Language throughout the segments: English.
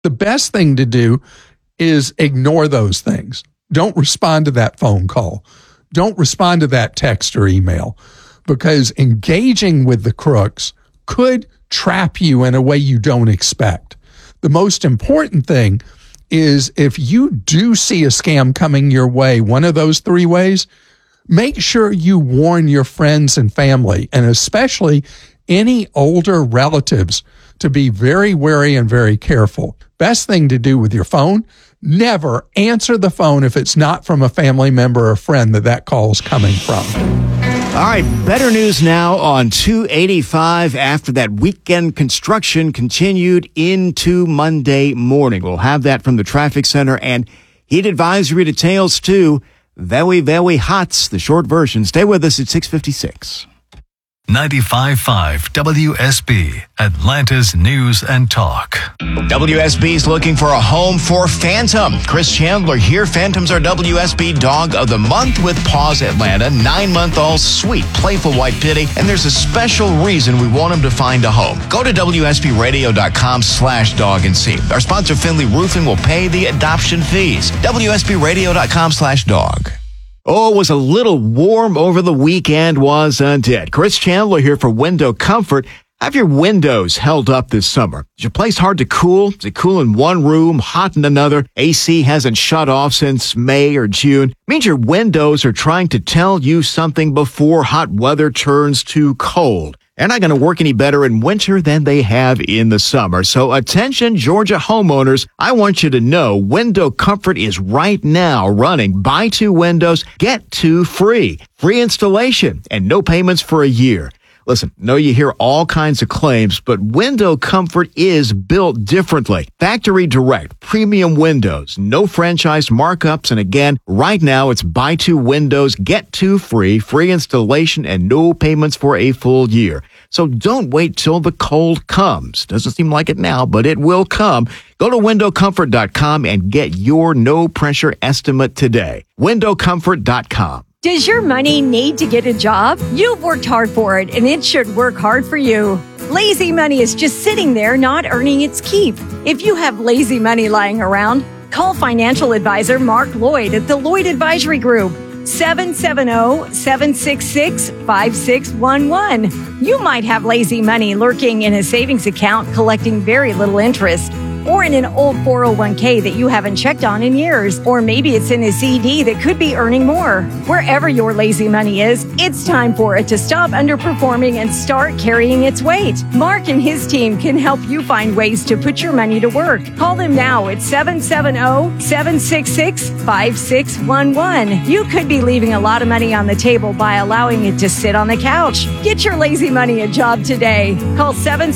The best thing to do is ignore those things. Don't respond to that phone call. Don't respond to that text or email, because engaging with the crooks could trap you in a way you don't expect. The most important thing is, if you do see a scam coming your way, one of those three ways, make sure you warn your friends and family, and especially any older relatives, to be very wary and very careful. Best thing to do with your phone, never answer the phone if it's not from a family member or friend that call is coming from. All right, better news now on 285 after that weekend construction continued into Monday morning. We'll have that from the traffic center and heat advisory details too. Very hot's the short version. Stay with us at 6:56. 95.5 WSB, Atlanta's News and Talk. WSB's looking for a home for Phantom. Chris Chandler here. Phantom's our WSB Dog of the Month with Paws Atlanta. 9-month-old, sweet, playful white pitty. And there's a special reason we want him to find a home. Go to WSBradio.com/dog and see. Our sponsor, Finley Roofing, will pay the adoption fees. WSBradio.com/dog. Oh, it was a little warm over the weekend, wasn't it? Chris Chandler here for Window Comfort. Have your windows held up this summer? Is your place hard to cool? Is it cool in one room, hot in another? AC hasn't shut off since May or June. Means your windows are trying to tell you something before hot weather turns too cold. They're not going to work any better in winter than they have in the summer. So attention, Georgia homeowners, I want you to know Window Comfort is right now running buy 2 windows, get 2 free. Free installation and no payments for a year. Listen, I know you hear all kinds of claims, but Window Comfort is built differently. Factory direct, premium windows, no franchise markups, and again, right now it's buy 2 windows, get 2 free, free installation, and no payments for a full year. So don't wait till the cold comes. Doesn't seem like it now, but it will come. Go to windowcomfort.com and get your no-pressure estimate today. windowcomfort.com. Does your money need to get a job? You've worked hard for it, and it should work hard for you. Lazy money is just sitting there not earning its keep. If you have lazy money lying around, call financial advisor Mark Lloyd at the Lloyd Advisory Group. 770-766-5611. You might have lazy money lurking in a savings account collecting very little interest, or in an old 401k that you haven't checked on in years, or maybe it's in a CD that could be earning more. Wherever your lazy money is, it's time for it to stop underperforming and start carrying its weight. Mark and his team can help you find ways to put your money to work. Call them now at 770-766-5611. You could be leaving a lot of money on the table by allowing it to sit on the couch. Get your lazy money a job today. Call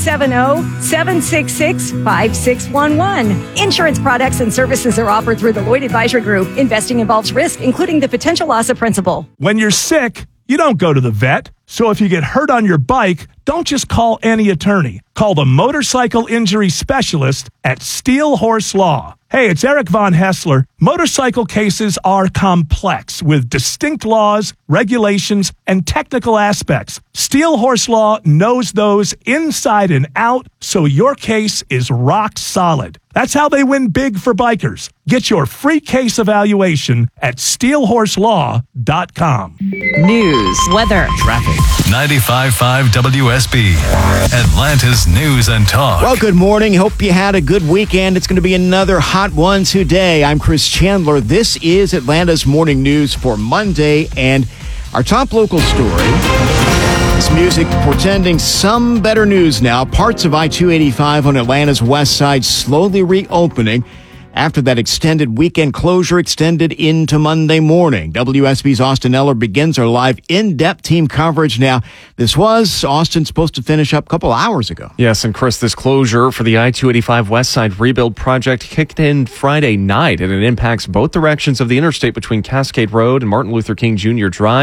770-766-5611. Insurance products and services are offered through the Lloyd Advisory Group. Investing involves risk, including the potential loss of principal. When you're sick, you don't go to the vet. So if you get hurt on your bike, don't just call any attorney. Call the motorcycle injury specialist at Steel Horse Law. Hey, it's Eric Von Hessler. Motorcycle cases are complex with distinct laws, regulations, and technical aspects. Steel Horse Law knows those inside and out, so your case is rock solid. That's how they win big for bikers. Get your free case evaluation at steelhorselaw.com. News, weather, Traffic. 95.5 WSB, Atlanta's News and Talk. Well, good morning. Hope you had a good weekend. It's going to be another hot one today. I'm Chris Chandler. This is Atlanta's Morning News for Monday, and our top local story. This music portending some better news now. Parts of I-285 on Atlanta's west side slowly reopening after that extended weekend closure extended into Monday morning. WSB's Austin Eller begins our live in-depth team coverage now. This was Austin supposed to finish up a couple hours ago. Yes, and Chris, this closure for the I-285 West Side rebuild project kicked in Friday night, and it impacts both directions of the interstate between Cascade Road and Martin Luther King Jr. Drive.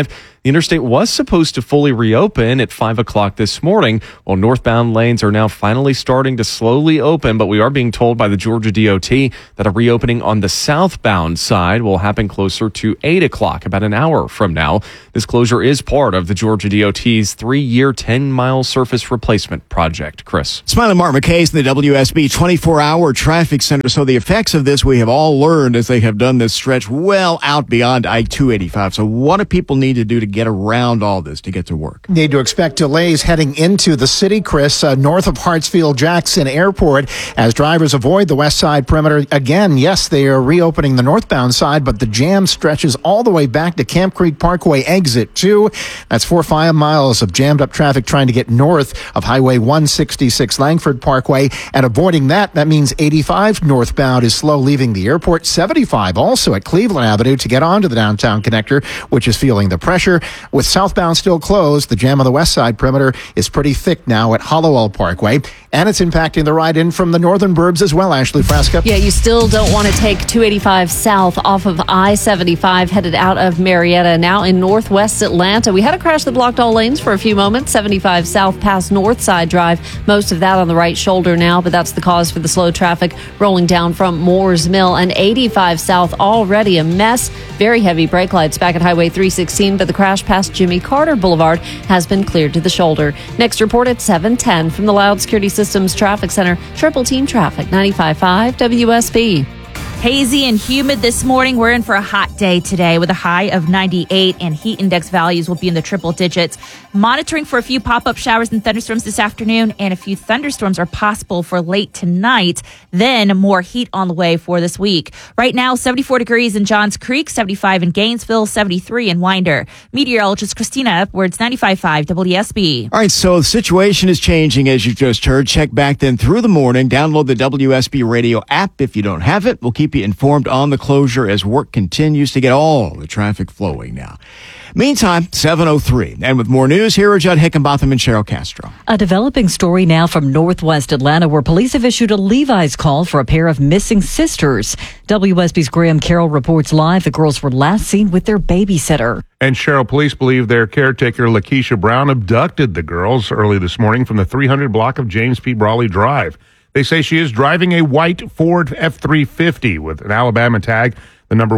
The interstate was supposed to fully reopen at 5 o'clock this morning, while northbound lanes are now finally starting to slowly open, but we are being told by the Georgia DOT that a reopening on the southbound side will happen closer to 8 o'clock, about an hour from now. This closure is part of the Georgia DOT's 3-year, 10-mile surface replacement project. Chris. Smiling Mark McKay's in the WSB 24-hour traffic center. So the effects of this we have all learned as they have done this stretch well out beyond I-285. So what do people need to do to get around all this to get to work? Need to expect delays heading into the city, Chris, north of Hartsfield-Jackson Airport as drivers avoid the west side perimeter. Again, yes, they are reopening the northbound side, but the jam stretches all the way back to Camp Creek Parkway exit 2. That's 4 or 5 miles of jammed up traffic trying to get north of Highway 166 Langford Parkway, and avoiding that means 85 northbound is slow leaving the airport. 75 also at Cleveland Avenue to get onto the downtown connector, which is feeling the pressure. With southbound still closed, the jam on the west side perimeter is pretty thick now at Hollowell Parkway, and it's impacting the ride in from the northern burbs as well, Ashley Fresca. Yeah, you still don't want to take 285 south off of I-75 headed out of Marietta. Now in northwest Atlanta, we had a crash that blocked all lanes for a few moments. 75 south past Northside Drive, most of that on the right shoulder now, but that's the cause for the slow traffic rolling down from Moores Mill. And 85 south already a mess. Very heavy brake lights back at Highway 316, but the crash past Jimmy Carter Boulevard has been cleared to the shoulder. Next report at 7:10 from the Loud Security Systems Traffic Center. Triple Team Traffic, 95.5 WSB. Hazy and humid this morning. We're in for a hot day today with a high of 98, and heat index values will be in the triple digits. Monitoring for a few pop-up showers and thunderstorms this afternoon, and a few thunderstorms are possible for late tonight. Then more heat on the way for this week. Right now, 74 degrees in Johns Creek, 75 in Gainesville, 73 in Winder. Meteorologist Christina Upwards, 95.5 WSB. All right, so the situation is changing, as you just heard. Check back then through the morning. Download the WSB radio app if you don't have it. We'll keep you informed on the closure as work continues to get all the traffic flowing now. Meantime, 7:03. And with more news, here are Judd Hickenbotham and Cheryl Castro. A developing story now from northwest Atlanta, where police have issued a Levi's call for a pair of missing sisters. WSB's Graham Carroll reports live the girls were last seen with their babysitter. And Cheryl, police believe their caretaker, Lakeisha Brown, abducted the girls early this morning from the 300 block of James P. Brawley Drive. They say she is driving a white Ford F-350 with an Alabama tag, the number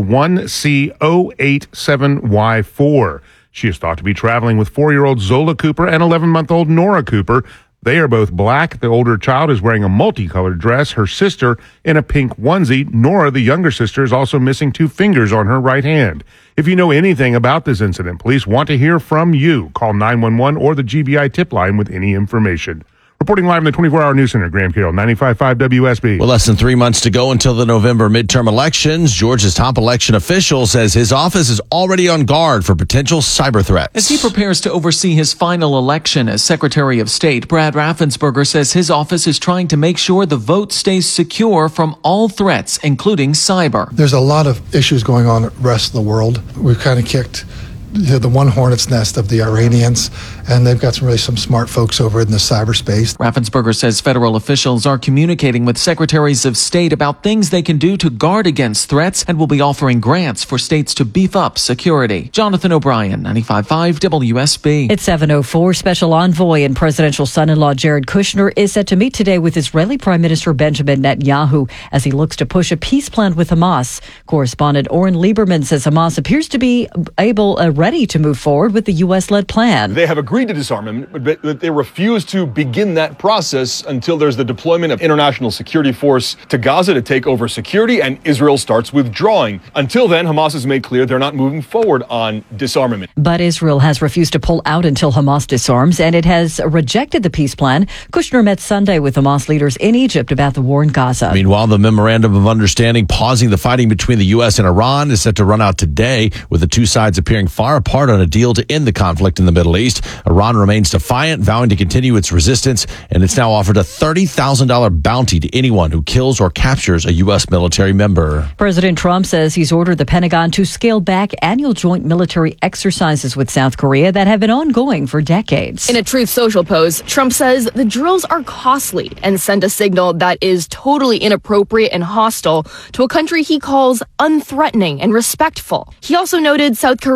1C087Y4. She is thought to be traveling with 4-year-old Zola Cooper and 11-month-old Nora Cooper. They are both black. The older child is wearing a multicolored dress, her sister in a pink onesie. Nora, the younger sister, is also missing 2 fingers on her right hand. If you know anything about this incident, police want to hear from you. Call 911 or the GBI tip line with any information. Reporting live in the 24-hour news center, Graham Carroll, 95.5 WSB. Well, less than 3 months to go until the November midterm elections. Georgia's top election official says his office is already on guard for potential cyber threats. As he prepares to oversee his final election as Secretary of State, Brad Raffensperger says his office is trying to make sure the vote stays secure from all threats, including cyber. There's a lot of issues going on in the rest of the world. We've kind of kicked the one hornet's nest of the Iranians, and they've got some smart folks over in the cyberspace. Raffensperger says federal officials are communicating with secretaries of state about things they can do to guard against threats and will be offering grants for states to beef up security. Jonathan O'Brien, 95.5 WSB. It's 7:04. Special envoy and presidential son-in-law Jared Kushner is set to meet today with Israeli Prime Minister Benjamin Netanyahu as he looks to push a peace plan with Hamas. Correspondent Oren Lieberman says Hamas appears to be ready to move forward with the U.S.-led plan. They have agreed to disarmament, but they refuse to begin that process until there's the deployment of international security force to Gaza to take over security and Israel starts withdrawing. Until then, Hamas has made clear they're not moving forward on disarmament. But Israel has refused to pull out until Hamas disarms, and it has rejected the peace plan. Kushner met Sunday with Hamas leaders in Egypt about the war in Gaza. Meanwhile, the memorandum of understanding pausing the fighting between the U.S. and Iran is set to run out today, with the two sides appearing far apart on a deal to end the conflict in the Middle East. Iran remains defiant, vowing to continue its resistance, and it's now offered a $30,000 bounty to anyone who kills or captures a U.S. military member. President Trump says he's ordered the Pentagon to scale back annual joint military exercises with South Korea that have been ongoing for decades. In a Truth Social post, Trump says the drills are costly and send a signal that is totally inappropriate and hostile to a country he calls unthreatening and respectful. He also noted South Korea declared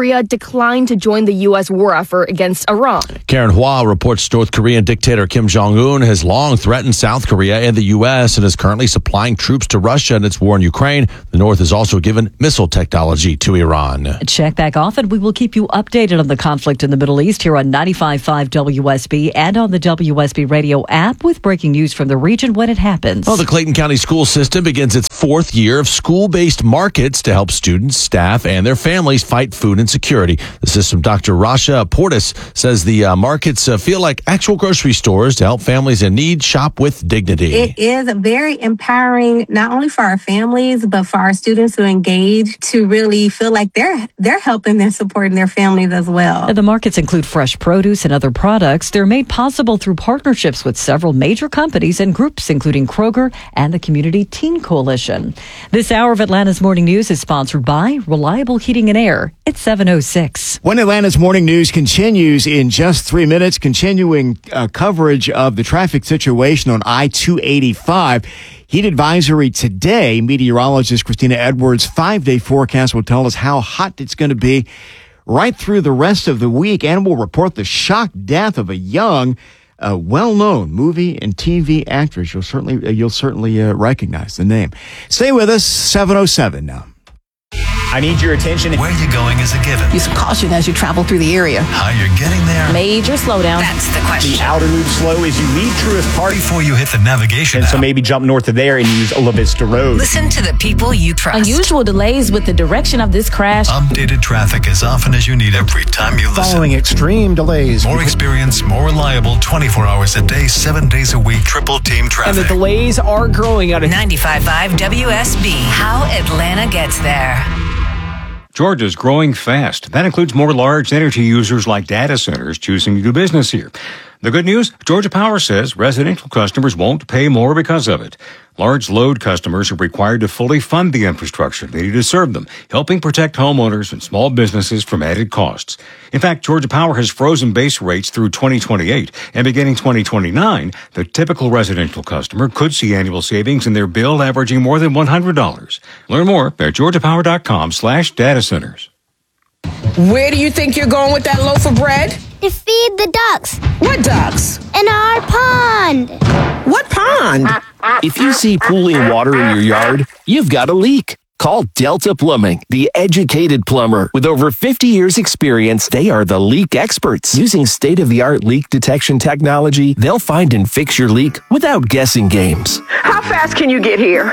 declined to join the U.S. war effort against Iran. Karen Hua reports North Korean dictator Kim Jong-un has long threatened South Korea and the U.S. and is currently supplying troops to Russia in its war in Ukraine. The North has also given missile technology to Iran. Check back often. We will keep you updated on the conflict in the Middle East here on 95.5 WSB and on the WSB radio app with breaking news from the region when it happens. Well, the Clayton County school system begins its 4th year of school-based markets to help students, staff, and their families fight food insecurity. The system Dr. Rasha Portis says the markets feel like actual grocery stores to help families in need shop with dignity. It is very empowering, not only for our families, but for our students who engage to really feel like they're helping and supporting their families as well. The markets include fresh produce and other products. They're made possible through partnerships with several major companies and groups, including Kroger and the Community Teen Coalition. This hour of Atlanta's Morning News is sponsored by Reliable Heating and Air. It's 7:06. When Atlanta's Morning News continues in just 3 minutes, continuing coverage of the traffic situation on I-285. Heat advisory today. Meteorologist Christina Edwards' 5-day forecast will tell us how hot it's going to be right through the rest of the week, and will report the shock death of a young, well-known movie and TV actress. You'll certainly recognize the name. Stay with us. 7:07 now. I need your attention. Where you're going is a given. Use caution as you travel through the area. How you're getting there. Major slowdown. That's the question. The outer loop slow as you leave Truist Park. Before you hit the navigation And so maybe jump north of there and use La Vista Road. Listen to the people you trust. Unusual delays with the direction of this crash. Updated traffic as often as you need every time you listen. Following extreme delays. More experience, more reliable, 24 hours a day, 7 days a week, triple team traffic. And the delays are growing out of 95.5 WSB. How Atlanta gets there. Georgia's growing fast. That includes more large energy users like data centers choosing to do business here. The good news, Georgia Power says residential customers won't pay more because of it. Large load customers are required to fully fund the infrastructure needed to serve them, helping protect homeowners and small businesses from added costs. In fact, Georgia Power has frozen base rates through 2028, and beginning 2029, the typical residential customer could see annual savings in their bill averaging more than $100. Learn more at georgiapower.com/data centers. Where do you think you're going with that loaf of bread? To feed the ducks. What ducks? In our pond. What pond? If you see pooling water in your yard, you've got a leak. Call Delta Plumbing, the educated plumber. With over 50 years experience, they are the leak experts. Using state-of-the-art leak detection technology, they'll find and fix your leak without guessing games. How fast can you get here?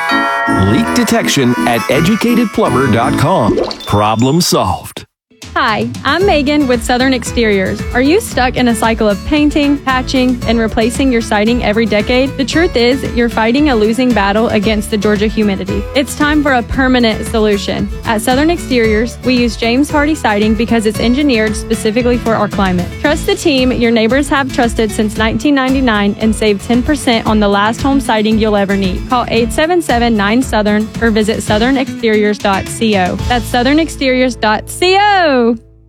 Leak detection at educatedplumber.com. Problem solved. Hi, I'm Megan with Southern Exteriors. Are you stuck in a cycle of painting, patching, and replacing your siding every decade? The truth is, you're fighting a losing battle against the Georgia humidity. It's time for a permanent solution. At Southern Exteriors, we use James Hardy siding because it's engineered specifically for our climate. Trust the team your neighbors have trusted since 1999 and save 10% on the last home siding you'll ever need. Call 877-9-SOUTHERN or visit southernexteriors.co. That's southernexteriors.co.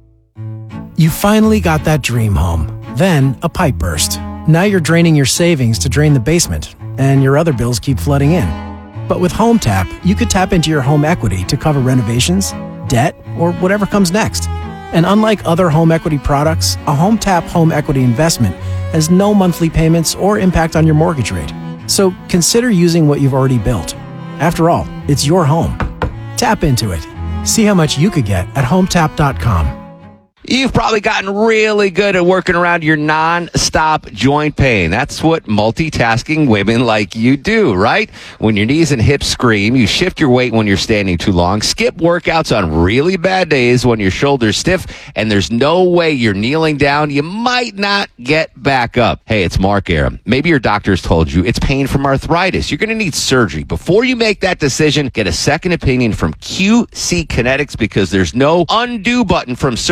You finally got that dream home. Then a pipe burst. Now you're draining your savings to drain the basement, and your other bills keep flooding in. But with HomeTap, you could tap into your home equity to cover renovations, debt, or whatever comes next. And unlike other home equity products, a HomeTap home equity investment has no monthly payments or impact on your mortgage rate. So consider using what you've already built. After all, it's your home. Tap into it. See how much you could get at HomeTap.com. You've probably gotten really good at working around your non-stop joint pain. That's what multitasking women like you do, right? When your knees and hips scream, you shift your weight when you're standing too long, skip workouts on really bad days when your shoulder's stiff, and there's no way you're kneeling down. You might not get back up. Hey, it's Mark Arum. Maybe your doctor's told you it's pain from arthritis. You're going to need surgery. Before you make that decision, get a second opinion from QC Kinetics because there's no undo button from surgery.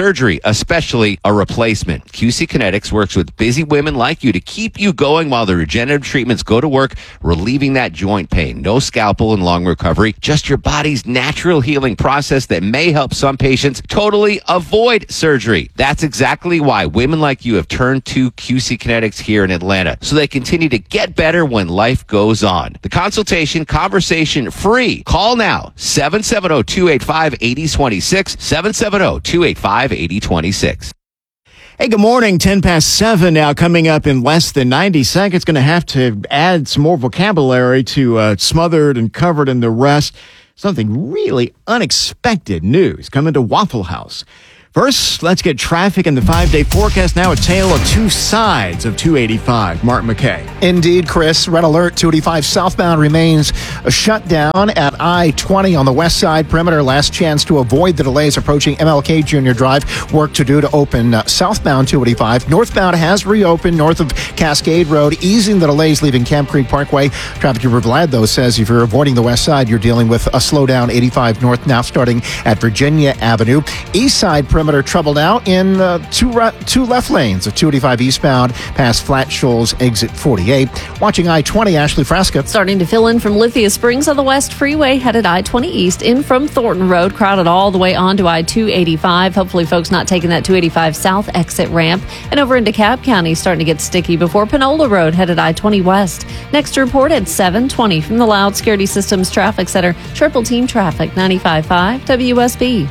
especially a replacement. QC Kinetics works with busy women like you to keep you going while the regenerative treatments go to work, relieving that joint pain. No scalpel and long recovery, just your body's natural healing process that may help some patients totally avoid surgery. That's exactly why women like you have turned to QC Kinetics here in Atlanta, so they continue to get better when life goes on. The consultation, conversation free. Call now, 770-285-8026, 770-285-8026. Hey, good morning. 7:10 now. Coming up in less than 90 seconds. Going to have to add some more vocabulary to smothered and covered in the rest. Something really unexpected news coming to Waffle House. First, let's get traffic in the 5-day forecast. Now a tale of two sides of 285. Mark McKay. Indeed, Chris. Red alert. 285 southbound remains shut down at I-20 on the west side perimeter. Last chance to avoid the delays approaching MLK Jr. Drive. Work to do to open southbound 285. Northbound has reopened north of Cascade Road, easing the delays leaving Camp Creek Parkway. Traffic Trooper Vlad, though, says if you're avoiding the west side, you're dealing with a slowdown 85 north now starting at Virginia Avenue. East side perimeter troubled out in two left lanes of 285 eastbound past Flat Shoals exit 48. Watching I-20, Ashley Frasca. Starting to fill in from Lithia Springs on the West Freeway, headed I-20 east in from Thornton Road, crowded all the way onto I-285. Hopefully folks not taking that 285 south exit ramp. And over into Cobb County, starting to get sticky before Panola Road, headed I-20 west. Next report at 7:20 from the Loud Security Systems Traffic Center. Triple Team Traffic, 95.5 WSB.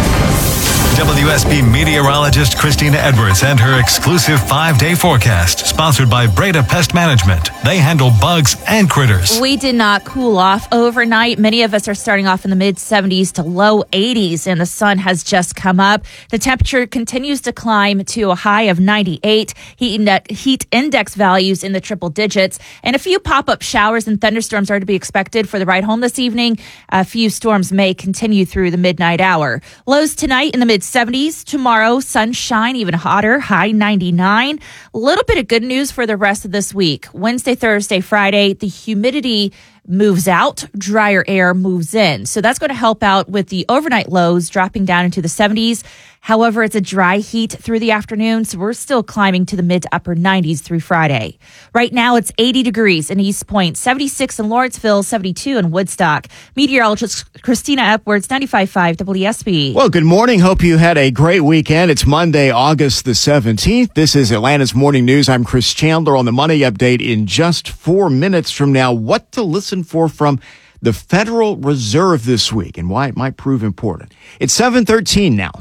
WSB meteorologist Christina Edwards and her exclusive 5-day forecast, sponsored by Breda Pest Management. They handle bugs and critters. We did not cool off overnight. Many of us are starting off in the mid-70s to low 80s, and the sun has just come up. The temperature continues to climb to a high of 98. Heat index values in the triple digits, and a few pop-up showers and thunderstorms are to be expected for the ride home this evening. A few storms may continue through the midnight hour. Lows tonight in the mid-70s. Tomorrow, sunshine, even hotter, high 99. A little bit of good news for the rest of this week. Wednesday, Thursday, Friday, the humidity moves out, drier air moves in. So that's going to help out with the overnight lows dropping down into the 70s. However, it's a dry heat through the afternoon, so we're still climbing to the mid to upper 90s through Friday. Right now, it's 80 degrees in East Point, 76 in Lawrenceville, 72 in Woodstock. Meteorologist Christina Edwards, 95.5 WSB. Well, good morning. Hope you had a great weekend. It's Monday, August the 17th. This is Atlanta's Morning News. I'm Chris Chandler on the Money Update. In just 4 minutes from now, what to listen for from the Federal Reserve this week and why it might prove important. It's 7:13 now.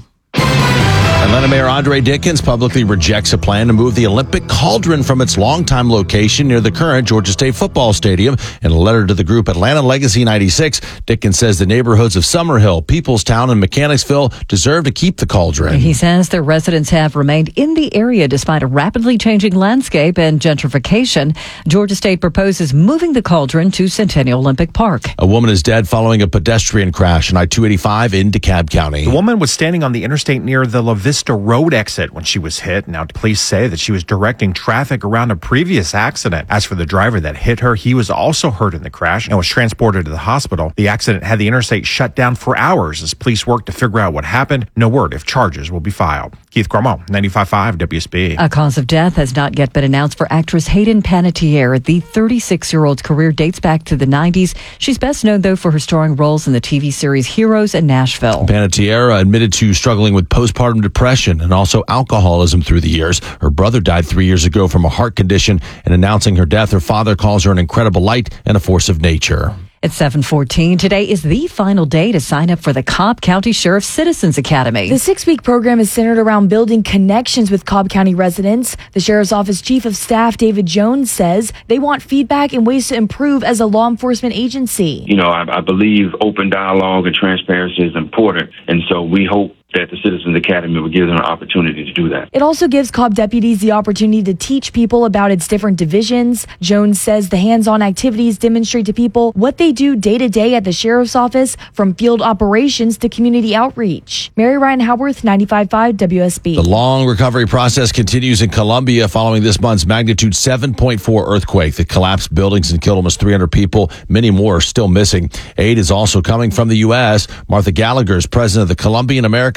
Atlanta Mayor Andre Dickens publicly rejects a plan to move the Olympic Cauldron from its longtime location near the current Georgia State football stadium. In a letter to the group Atlanta Legacy 96, Dickens says the neighborhoods of Summerhill, Peoplestown, and Mechanicsville deserve to keep the Cauldron. He says their residents have remained in the area despite a rapidly changing landscape and gentrification. Georgia State proposes moving the Cauldron to Centennial Olympic Park. A woman is dead following a pedestrian crash on I-285 in DeKalb County. The woman was standing on the interstate near the La Vista Road exit when she was hit. Now, police say that she was directing traffic around a previous accident. As for the driver that hit her, he was also hurt in the crash and was transported to the hospital. The accident had the interstate shut down for hours as police worked to figure out what happened. No word if charges will be filed. Keith Cormo, 95.5 WSB. A cause of death has not yet been announced for actress Hayden Panettiere. The 36-year-old's career dates back to the 90s. She's best known, though, for her starring roles in the TV series Heroes and Nashville. Panettiere admitted to struggling with postpartum depression and also alcoholism through the years. Her brother died 3 years ago from a heart condition, and announcing her death, her father calls her an incredible light and a force of nature. It's 7:14. Today is the final day to sign up for the Cobb County Sheriff's Citizens Academy. The 6-week program is centered around building connections with Cobb County residents. The Sheriff's Office Chief of Staff, David Jones, says they want feedback and ways to improve as a law enforcement agency. You know, I believe open dialogue and transparency is important, and so we hope that the Citizens Academy will give them an opportunity to do that. It also gives Cobb deputies the opportunity to teach people about its different divisions. Jones says the hands-on activities demonstrate to people what they do day to day at the Sheriff's Office, from field operations to community outreach. Mary Ryan Howarth, 95.5 WSB. The long recovery process continues in Colombia following this month's magnitude 7.4 earthquake that collapsed buildings and killed almost 300 people. Many more are still missing. Aid is also coming from the U.S. Martha Gallagher is president of the Colombian American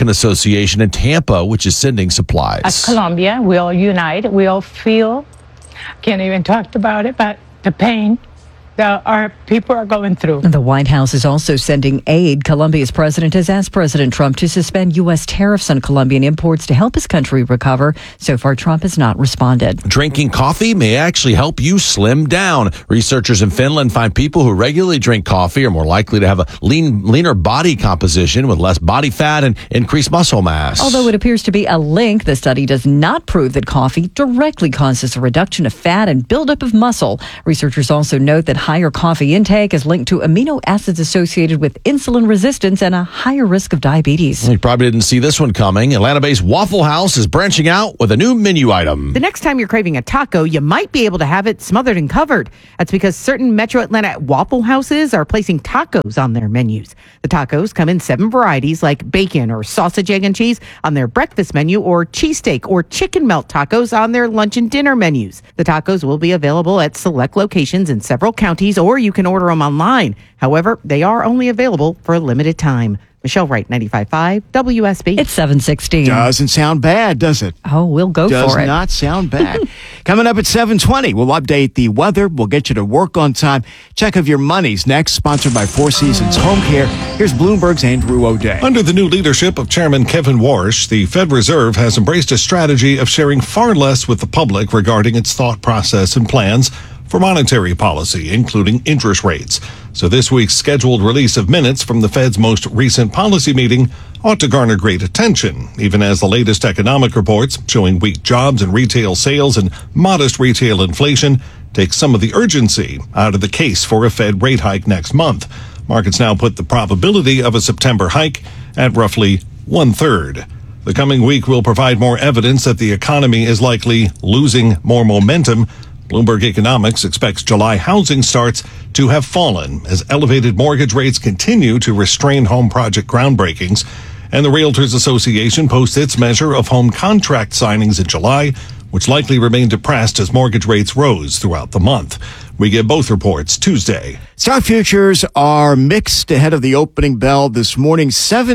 American Association in Tampa, which is sending supplies. As Colombia, we all unite. We all feel, can't even talk about it, but the pain that our people are going through. The White House is also sending aid. Colombia's president has asked President Trump to suspend U.S. tariffs on Colombian imports to help his country recover. So far, Trump has not responded. Drinking coffee may actually help you slim down. Researchers in Finland find people who regularly drink coffee are more likely to have a leaner body composition with less body fat and increased muscle mass. Although it appears to be a link, the study does not prove that coffee directly causes a reduction of fat and buildup of muscle. Researchers also note that higher coffee intake is linked to amino acids associated with insulin resistance and a higher risk of diabetes. You probably didn't see this one coming. Atlanta-based Waffle House is branching out with a new menu item. The next time you're craving a taco, you might be able to have it smothered and covered. That's because certain Metro Atlanta Waffle Houses are placing tacos on their menus. The tacos come in 7 varieties like bacon or sausage, egg, and cheese on their breakfast menu, or cheesesteak or chicken melt tacos on their lunch and dinner menus. The tacos will be available at select locations in several counties, or you can order them online. However, they are only available for a limited time. Michelle Wright, 95.5 WSB. It's 7:16. Doesn't sound bad, does it? Oh, we'll go for it. Does not sound bad. Coming up at 7:20, we'll update the weather. We'll get you to work on time. Check of your money's next, sponsored by Four Seasons Home Care. Here's Bloomberg's Andrew O'Day. Under the new leadership of Chairman Kevin Warsh, the Fed Reserve has embraced a strategy of sharing far less with the public regarding its thought process and plans for monetary policy, including interest rates. So this week's scheduled release of minutes from the Fed's most recent policy meeting ought to garner great attention, even as the latest economic reports showing weak jobs and retail sales and modest retail inflation take some of the urgency out of the case for a Fed rate hike next month. Markets now put the probability of a September hike at roughly 1/3. The coming week will provide more evidence that the economy is likely losing more momentum. Bloomberg Economics expects July housing starts to have fallen as elevated mortgage rates continue to restrain home project groundbreakings. And the Realtors Association posts its measure of home contract signings in July, which likely remained depressed as mortgage rates rose throughout the month. We get both reports Tuesday. Stock futures are mixed ahead of the opening bell this morning.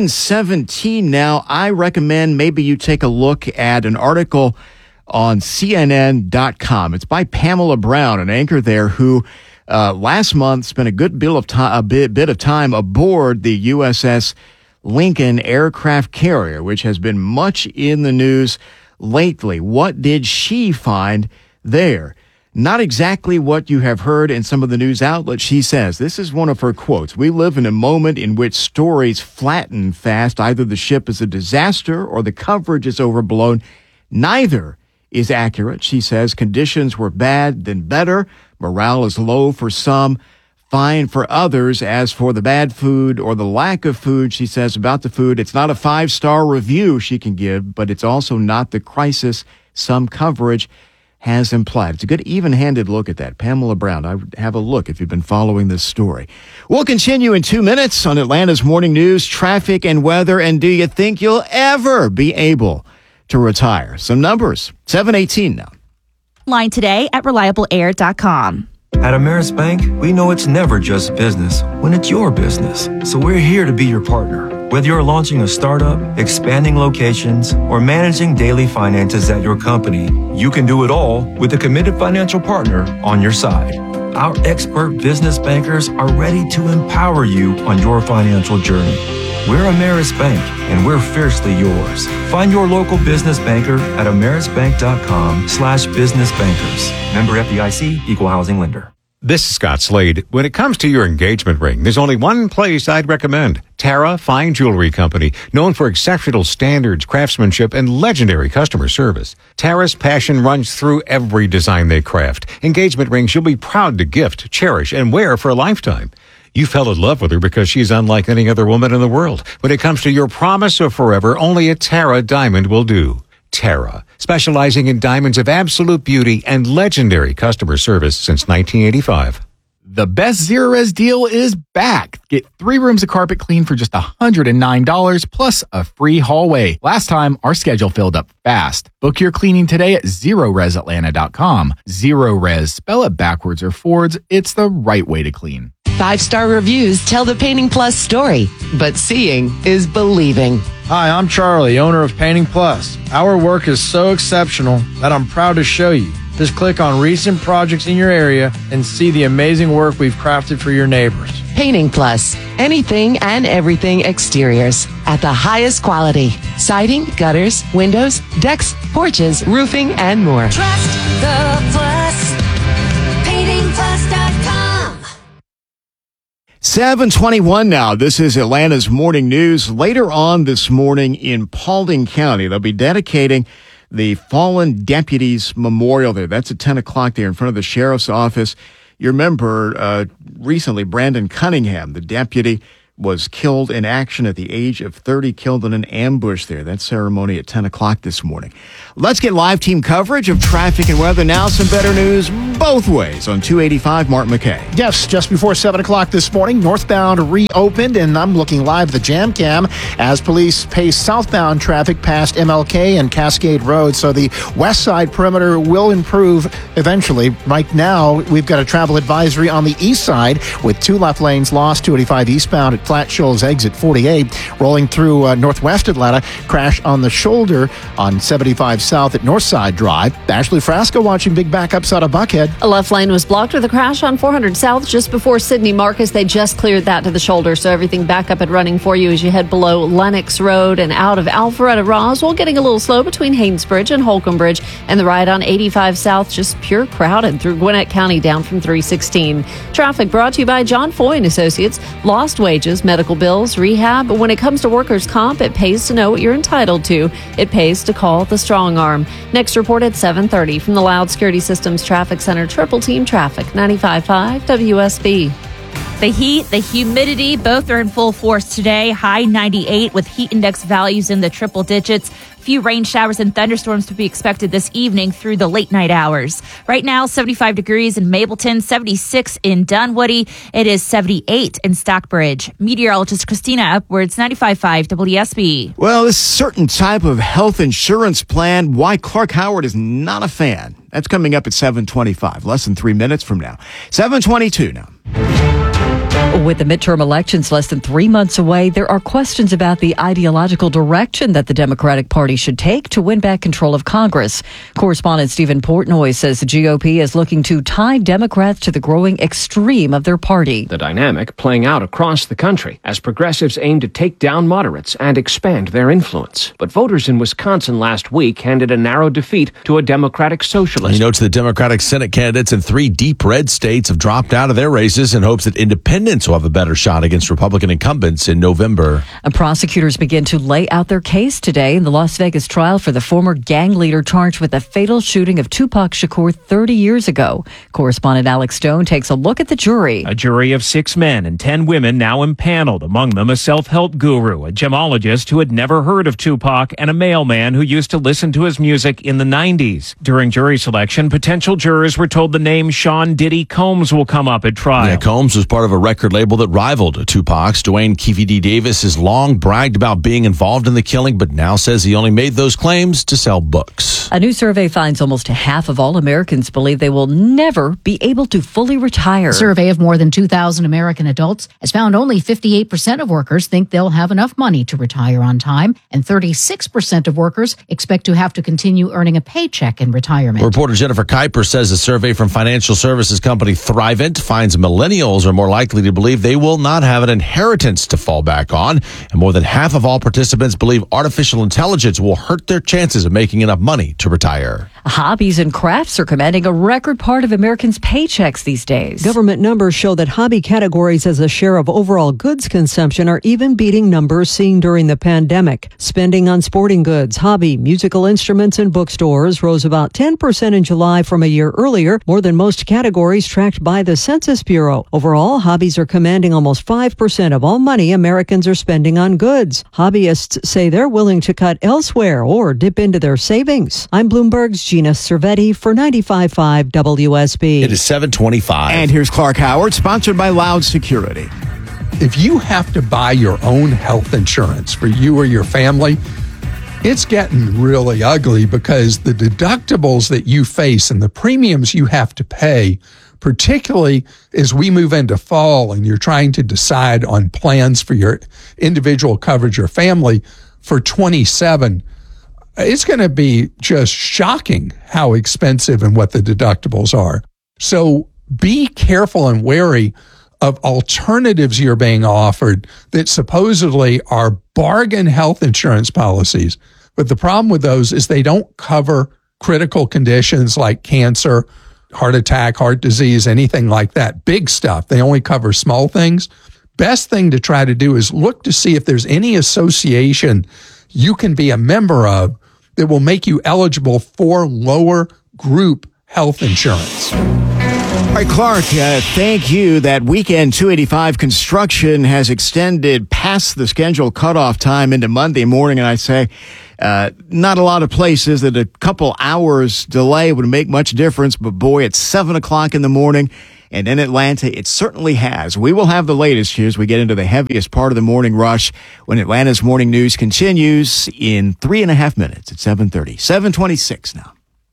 7:17 now. I recommend maybe you take a look at an article on CNN.com. It's by Pamela Brown, an anchor there who last month spent a good bit of time aboard the USS Lincoln aircraft carrier, which has been much in the news lately. What did she find there? Not exactly what you have heard in some of the news outlets, she says. This is one of her quotes. "We live in a moment in which stories flatten fast. Either the ship is a disaster or the coverage is overblown. Neither is accurate," she says. "Conditions were bad, then better. Morale is low for some, fine for others. As for the bad food or the lack of food," she says about the food, "it's not a 5-star review she can give, but it's also not the crisis some coverage has implied." It's a good even-handed look at that. Pamela Brown, I would have a look if you've been following this story. We'll continue in 2 minutes on Atlanta's Morning News, traffic and weather. And do you think you'll ever be able to retire? Some numbers. 7:18 now. Line today at reliableair.com. At Ameris Bank, we know it's never just business when it's your business. So we're here to be your partner. Whether you're launching a startup, expanding locations, or managing daily finances at your company, you can do it all with a committed financial partner on your side. Our expert business bankers are ready to empower you on your financial journey. We're Ameris Bank, and we're fiercely yours. Find your local business banker at amerisbank.com/businessbankers. Member FDIC, Equal Housing Lender. This is Scott Slade. When it comes to your engagement ring, there's only one place I'd recommend. Tara Fine Jewelry Company, known for exceptional standards, craftsmanship, and legendary customer service. Tara's passion runs through every design they craft. Engagement rings you'll be proud to gift, cherish, and wear for a lifetime. You fell in love with her because she's unlike any other woman in the world. When it comes to your promise of forever, only a Tara diamond will do. Tara, specializing in diamonds of absolute beauty and legendary customer service since 1985. The best Zerorez deal is back. Get 3 rooms of carpet clean for just $109 plus a free hallway. Last time, our schedule filled up fast. Book your cleaning today at ZeroResAtlanta.com. Zerorez, spell it backwards or forwards. It's the right way to clean. 5-star reviews tell the Painting Plus story, but seeing is believing. Hi, I'm Charlie, owner of Painting Plus. Our work is so exceptional that I'm proud to show you. Just click on recent projects in your area and see the amazing work we've crafted for your neighbors. Painting Plus. Anything and everything exteriors at the highest quality. Siding, gutters, windows, decks, porches, roofing, and more. Trust the Plus. PaintingPlus.com. 7:21 now. This is Atlanta's Morning News. Later on this morning in Paulding County, they'll be dedicating the Fallen Deputies Memorial there. That's at 10 o'clock there in front of the sheriff's office. You remember recently Brandon Cunningham, the deputy, was killed in action at the age of 30, killed in an ambush there. That ceremony at 10 o'clock this morning. Let's get live team coverage of traffic and weather now. Some better news both ways on 285. Mark McKay. Yes, just before 7 o'clock this morning, northbound reopened, and I'm looking live at the Jam Cam as police pace southbound traffic past MLK and Cascade Road. So the west side perimeter will improve eventually. Right now, we've got a travel advisory on the east side with 2 left lanes lost, 285 eastbound at Flat Shoals exit 48. Rolling through northwest Atlanta, crash on the shoulder on 75 south at Northside Drive. Ashley Frasco watching big backups out of Buckhead. A left lane was blocked with a crash on 400 South just before Sidney Marcus. They just cleared that to the shoulder, so everything back up and running for you as you head below Lenox Road and out of Alpharetta Roswell. Getting a little slow between Haynesbridge and Holcomb Bridge, and the ride on 85 South just pure crowded through Gwinnett County down from 316. Traffic brought to you by John Foy and Associates. Lost wages, medical bills, rehab. When it comes to workers' comp, it pays to know what you're entitled to. It pays to call the Strong Arm. Next report at 7:30 from the Loud Security Systems Traffic Center. Triple Team Traffic, 95.5 WSB. The heat, the humidity, both are in full force today. High 98 with heat index values in the triple digits. Few rain showers and thunderstorms to be expected this evening through the late night hours. Right now, 75 degrees in Mableton, 76 in Dunwoody. It is 78 in Stockbridge. Meteorologist Christina Edwards, 95.5 WSB. Well, this certain type of health insurance plan, why Clark Howard is not a fan. That's coming up at 7:25, less than 3 minutes from now. 7:22 now. With the midterm elections less than 3 months away, there are questions about the ideological direction that the Democratic Party should take to win back control of Congress. Correspondent Stephen Portnoy says the GOP is looking to tie Democrats to the growing extreme of their party. The dynamic playing out across the country as progressives aim to take down moderates and expand their influence. But voters in Wisconsin last week handed a narrow defeat to a Democratic socialist. He notes the Democratic Senate candidates in 3 deep red states have dropped out of their races in hopes that independents will have a better shot against Republican incumbents in November. And prosecutors begin to lay out their case today in the Las Vegas trial for the former gang leader charged with the fatal shooting of Tupac Shakur 30 years ago. Correspondent Alex Stone takes a look at the jury. A jury of 6 men and 10 women now impaneled, among them a self-help guru, a gemologist who had never heard of Tupac, and a mailman who used to listen to his music in the 90s. During jury selection, potential jurors were told the name Sean Diddy Combs will come up at trial. Yeah, Combs was part of a record label that rivaled Tupac's. Dwayne Keefe Davis has long bragged about being involved in the killing, but now says he only made those claims to sell books. A new survey finds almost half of all Americans believe they will never be able to fully retire. A survey of more than 2,000 American adults has found only 58% of workers think they'll have enough money to retire on time, and 36% of workers expect to have to continue earning a paycheck in retirement. Reporter Jennifer Kuiper says a survey from financial services company Thrivent finds millennials are more likely to believe they will not have an inheritance to fall back on, and more than half of all participants believe artificial intelligence will hurt their chances of making enough money to retire. Hobbies and crafts are commanding a record part of Americans' paychecks these days. Government numbers show that hobby categories as a share of overall goods consumption are even beating numbers seen during the pandemic. Spending on sporting goods, hobby, musical instruments, and bookstores rose about 10% in July from a year earlier, more than most categories tracked by the Census Bureau. Overall, hobbies are commanding almost 5% of all money Americans are spending on goods. Hobbyists say they're willing to cut elsewhere or dip into their savings. I'm Bloomberg's Gina Cervetti for 95.5 WSB. It is 7:25. And here's Clark Howard, sponsored by Loud Security. If you have to buy your own health insurance for you or your family, it's getting really ugly because the deductibles that you face and the premiums you have to pay, particularly as we move into fall and you're trying to decide on plans for your individual coverage or family, for 27, it's going to be just shocking how expensive and what the deductibles are. So be careful and wary of alternatives you're being offered that supposedly are bargain health insurance policies. But the problem with those is they don't cover critical conditions like cancer, heart attack, heart disease, anything like that. Big stuff. They only cover small things. Best thing to try to do is look to see if there's any association you can be a member of that will make you eligible for lower group health insurance. All right, Clark, thank you. That weekend 285 construction has extended past the scheduled cutoff time into Monday morning, and I say not a lot of places that a couple hours delay would make much difference, but boy, it's 7 o'clock in the morning, and in Atlanta, it certainly has. We will have the latest here as we get into the heaviest part of the morning rush when Atlanta's morning news continues in 3.5 minutes at 7:30. 7:26 now.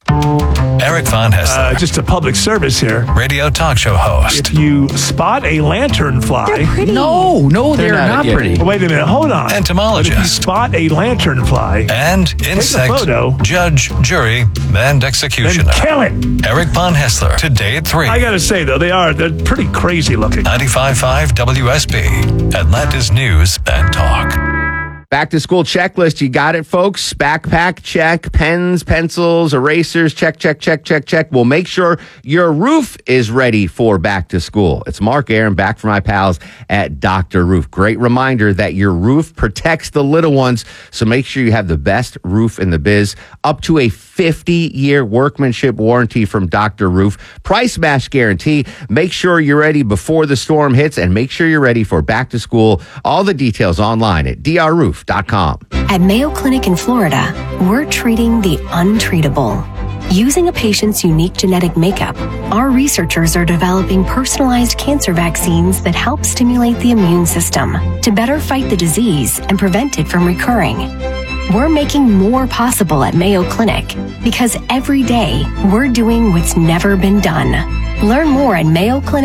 Eric Von Hessler. Just a public service here. Radio talk show host. If you spot a lanternfly. They're pretty. No, They're not pretty. Wait a minute, hold on. Entomologist. But if you spot a lanternfly. And insect. Take a photo. Judge, jury, and executioner. Then kill it. Eric Von Hessler. Today at 3. I gotta say, though, they're pretty crazy looking. 95.5 WSB. Atlanta's News and Talk. Back to school checklist. You got it, folks. Backpack, check. Pens, pencils, erasers, check, check, check, check, check. We'll make sure your roof is ready for back to school. It's Mark Aaron back from my pals at Dr. Roof. Great reminder that your roof protects the little ones. So make sure you have the best roof in the biz. Up to a 50-year workmanship warranty from Dr. Roof. Price match guarantee. Make sure you're ready before the storm hits and make sure you're ready for back to school. All the details online at drroof.com. At Mayo Clinic in Florida, we're treating the untreatable. Using a patient's unique genetic makeup, our researchers are developing personalized cancer vaccines that help stimulate the immune system to better fight the disease and prevent it from recurring. We're making more possible at Mayo Clinic because every day we're doing what's never been done. Learn more at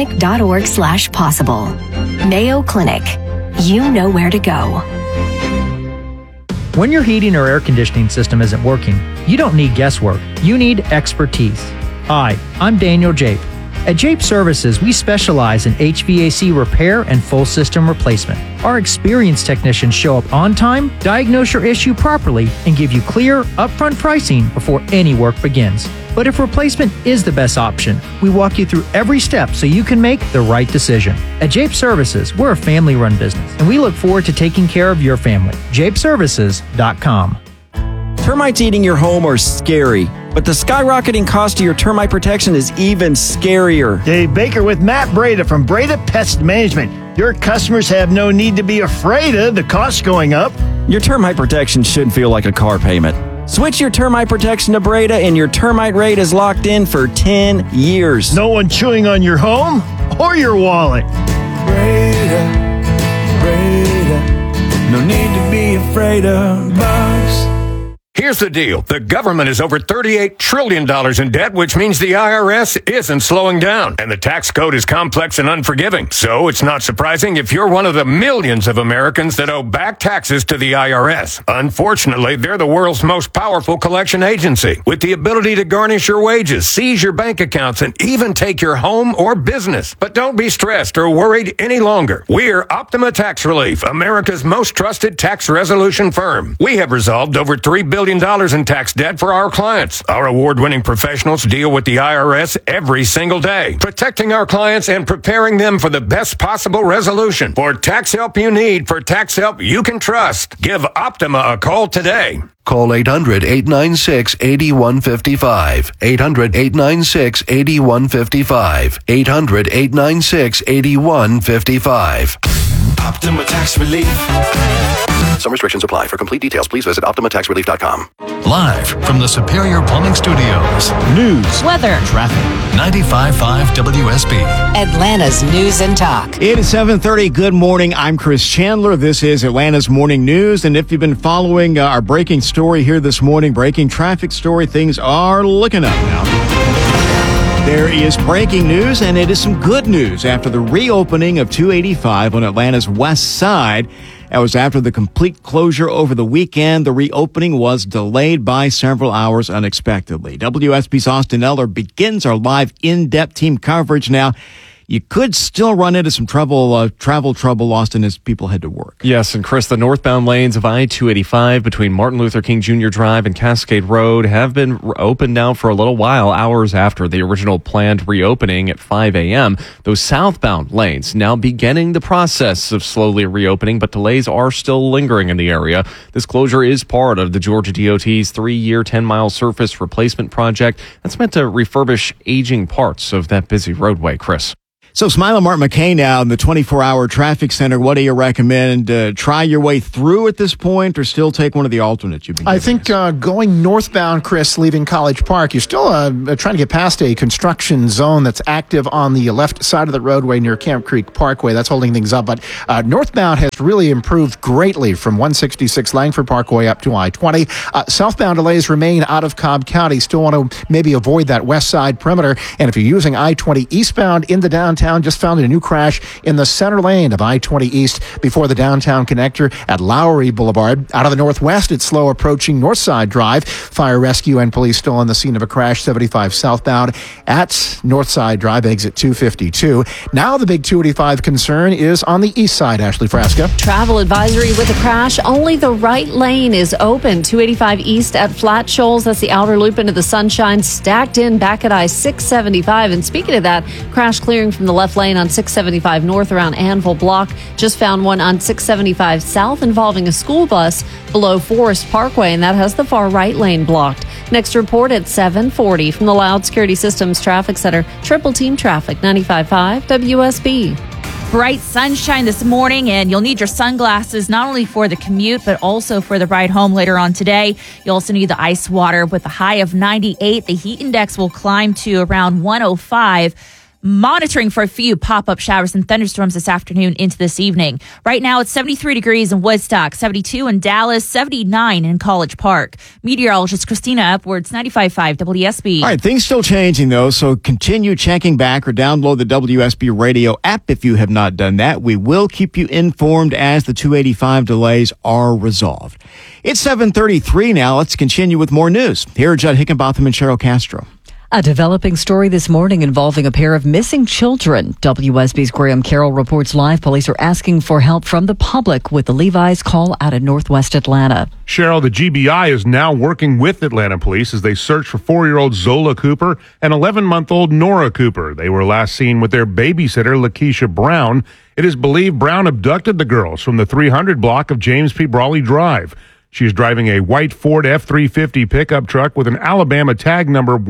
mayoclinic.org/possible. Mayo Clinic. You know where to go. When your heating or air conditioning system isn't working, you don't need guesswork. You need expertise. Hi, I'm Daniel Jape. At Jape Services, we specialize in HVAC repair and full system replacement. Our experienced technicians show up on time, diagnose your issue properly, and give you clear, upfront pricing before any work begins. But if replacement is the best option, we walk you through every step so you can make the right decision. At Jape Services, we're a family-run business, and we look forward to taking care of your family. JapeServices.com. Termites eating your home are scary, but the skyrocketing cost of your termite protection is even scarier. Dave Baker with Matt Breda from Breda Pest Management. Your customers have no need to be afraid of the cost going up. Your termite protection should feel like a car payment. Switch your termite protection to Breda and your termite rate is locked in for 10 years. No one chewing on your home or your wallet. Breda, no need to be afraid of bugs. Here's the deal. The government is over $38 trillion in debt, which means the IRS isn't slowing down. And the tax code is complex and unforgiving. So it's not surprising if you're one of the millions of Americans that owe back taxes to the IRS. Unfortunately, they're the world's most powerful collection agency, with the ability to garnish your wages, seize your bank accounts, and even take your home or business. But don't be stressed or worried any longer. We're Optima Tax Relief, America's most trusted tax resolution firm. We have resolved over $3 billion in tax debt for our clients. Our award-winning professionals deal with the IRS every single day, protecting our clients and preparing them for the best possible resolution. For tax help you need, for tax help you can trust, give Optima a call today. Call 800-896-8155. 800-896-8155. 800-896-8155. Optima Tax Relief. Some restrictions apply. For complete details, please visit OptimaTaxRelief.com. Live from the Superior Plumbing Studios. News, weather, traffic. 95.5 WSB. Atlanta's News and Talk. It is 7:30. Good morning. I'm Chris Chandler. This is Atlanta's Morning News. And if you've been following our breaking story here this morning, breaking traffic story, things are looking up now. There is breaking news, and it is some good news after the reopening of 285 on Atlanta's west side. That was after the complete closure over the weekend. The reopening was delayed by several hours unexpectedly. WSB's Austin Eller begins our live in-depth team coverage now. You could still run into some travel trouble, Austin, as people head to work. Yes, and Chris, the northbound lanes of I-285 between Martin Luther King Jr. Drive and Cascade Road have been open now for a little while, hours after the original planned reopening at 5 a.m. Those southbound lanes now beginning the process of slowly reopening, but delays are still lingering in the area. This closure is part of the Georgia DOT's 3-year, 10-mile surface replacement project that's meant to refurbish aging parts of that busy roadway, Chris. So Smiley Martin McKay now in the 24-hour traffic center. What do you recommend? Try your way through at this point or still take one of the alternates you've been I think going northbound, Chris, leaving College Park, you're still trying to get past a construction zone that's active on the left side of the roadway near Camp Creek Parkway. That's holding things up. But northbound has really improved greatly from 166 Langford Parkway up to I-20. Southbound delays remain out of Cobb County. Still want to maybe avoid that west side perimeter. And if you're using I-20 eastbound in the downtown, just found a new crash in the center lane of I-20 East before the downtown connector at Lowry Boulevard. Out of the northwest, it's slow approaching Northside Drive. Fire rescue and police still on the scene of a crash 75 southbound at Northside Drive, exit 252. Now the big 285 concern is on the east side, Ashley Frasca. Travel advisory with a crash. Only the right lane is open. 285 East at Flat Shoals. That's the outer loop into the Sunshine. Stacked in back at I-675. And speaking of that, crash clearing from the left lane on 675 north around Anvil Block. Just found one on 675 south involving a school bus below Forest Parkway, and that has the far right lane blocked. Next report at 7:40 from the Loud Security Systems Traffic Center. Triple Team Traffic, 95.5 WSB. Bright sunshine this morning, and you'll need your sunglasses not only for the commute, but also for the ride home later on today. You also need the ice water with a high of 98. The heat index will climb to around 105. Monitoring for a few pop-up showers and thunderstorms this afternoon into this evening. Right now, it's 73 degrees in Woodstock, 72 in Dallas, 79 in College Park. Meteorologist Christina Upwards, 95.5 WSB. All right, things still changing, though, so continue checking back or download the WSB radio app if you have not done that. We will keep you informed as the 285 delays are resolved. It's 7:33 now. Let's continue with more news. Here are Judd Hickenbotham and Cheryl Castro. A developing story this morning involving a pair of missing children. WSB's Graham Carroll reports live police are asking for help from the public with the Levi's call out of Northwest Atlanta. Cheryl, the GBI is now working with Atlanta police as they search for 4-year-old Zola Cooper and 11-month-old Nora Cooper. They were last seen with their babysitter, Lakeisha Brown. It is believed Brown abducted the girls from the 300 block of James P. Brawley Drive. She is driving a white Ford F-350 pickup truck with an Alabama tag number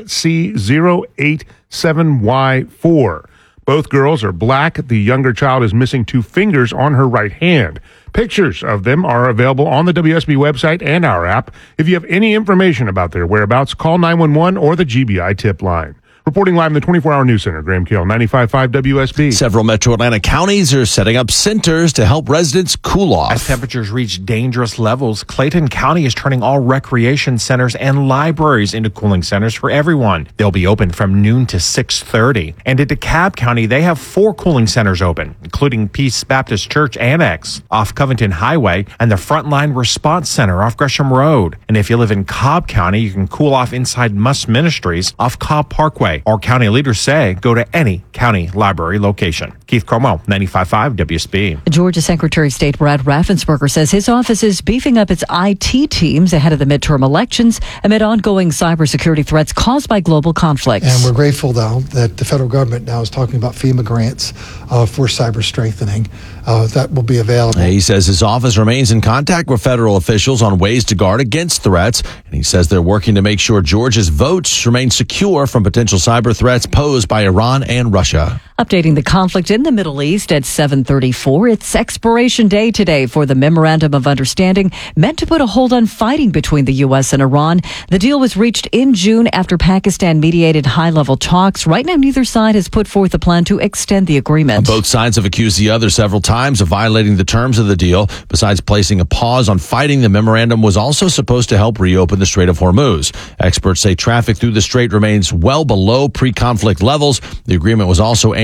1C087Y4. Both girls are black. The younger child is missing 2 fingers on her right hand. Pictures of them are available on the WSB website and our app. If you have any information about their whereabouts, call 911 or the GBI tip line. Reporting live in the 24-hour news center, Graham Carroll, 95.5 WSB. Several metro Atlanta counties are setting up centers to help residents cool off. As temperatures reach dangerous levels, Clayton County is turning all recreation centers and libraries into cooling centers for everyone. They'll be open from noon to 6:30. And in DeKalb County, they have 4 cooling centers open, including Peace Baptist Church Annex off Covington Highway and the Frontline Response Center off Gresham Road. And if you live in Cobb County, you can cool off inside Muss Ministries off Cobb Parkway. Our county leaders say go to any county library location. Keith Cromwell, 95.5 WSB. Georgia Secretary of State Brad Raffensperger says his office is beefing up its IT teams ahead of the midterm elections amid ongoing cybersecurity threats caused by global conflicts. And we're grateful, though, that the federal government now is talking about FEMA grants for cyber strengthening. That will be available. He says his office remains in contact with federal officials on ways to guard against threats. And he says they're working to make sure Georgia's votes remain secure from potential cyber threats posed by Iran and Russia. Updating the conflict in the Middle East at 7:34. It's expiration day today for the Memorandum of Understanding meant to put a hold on fighting between the U.S. and Iran. The deal was reached in June after Pakistan mediated high-level talks. Right now, neither side has put forth a plan to extend the agreement. Both sides have accused the other several times of violating the terms of the deal. Besides placing a pause on fighting, the memorandum was also supposed to help reopen the Strait of Hormuz. Experts say traffic through the strait remains well below pre-conflict levels. The agreement was also aimed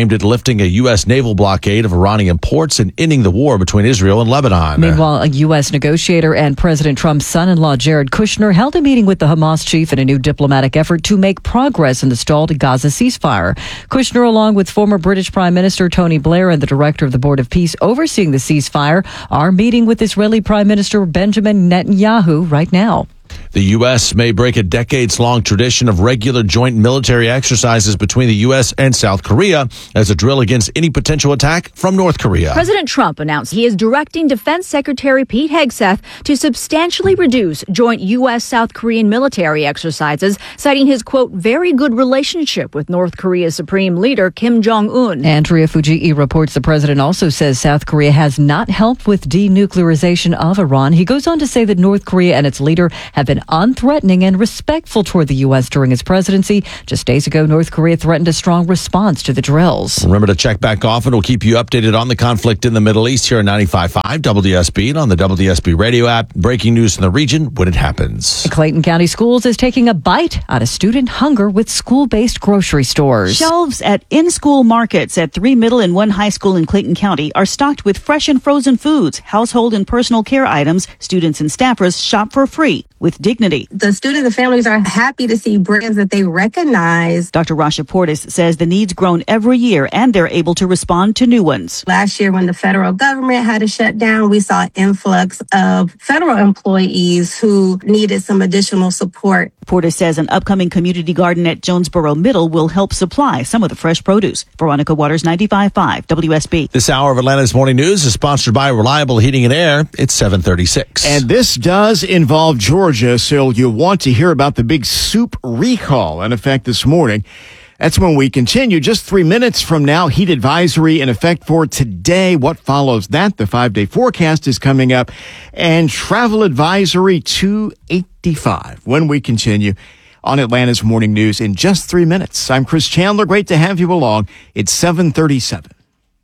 aimed at lifting a U.S. naval blockade of Iranian ports and ending the war between Israel and Lebanon. Meanwhile, a U.S. negotiator and President Trump's son-in-law, Jared Kushner, held a meeting with the Hamas chief in a new diplomatic effort to make progress in the stalled Gaza ceasefire. Kushner, along with former British Prime Minister Tony Blair and the director of the Board of Peace overseeing the ceasefire, are meeting with Israeli Prime Minister Benjamin Netanyahu right now. The U.S. may break a decades-long tradition of regular joint military exercises between the U.S. and South Korea as a drill against any potential attack from North Korea. President Trump announced he is directing Defense Secretary Pete Hegseth to substantially reduce joint U.S.-South Korean military exercises, citing his, quote, very good relationship with North Korea's Supreme Leader Kim Jong-un. Andrea Fujii reports the president also says South Korea has not helped with denuclearization of Iran. He goes on to say that North Korea and its leader have been unthreatening and respectful toward the U.S. during his presidency. Just days ago, North Korea threatened a strong response to the drills. Remember to check back often. We'll keep you updated on the conflict in the Middle East here at 95.5 WSB and on the WSB radio app. Breaking news in the region when it happens. Clayton County Schools is taking a bite out of student hunger with school-based grocery stores. Shelves at in-school markets at 3 middle and 1 high school in Clayton County are stocked with fresh and frozen foods, household and personal care items. Students and staffers shop for free with dignity. The students and families are happy to see brands that they recognize. Dr. Rasha Portis says the need's grown every year and they're able to respond to new ones. Last year when the federal government had to shut down, we saw an influx of federal employees who needed some additional support. Portis says an upcoming community garden at Jonesboro Middle will help supply some of the fresh produce. Veronica Waters, 95.5 WSB. This hour of Atlanta's Morning News is sponsored by Reliable Heating and Air. It's 7:36. And this does involve Georgia, so you'll want to hear about the big soup recall in effect this morning. That's when we continue. Just 3 minutes from now, heat advisory in effect for today. What follows that? The 5-day forecast is coming up. And travel advisory 285 when we continue on Atlanta's Morning News in just 3 minutes. I'm Chris Chandler. Great to have you along. It's 7:37.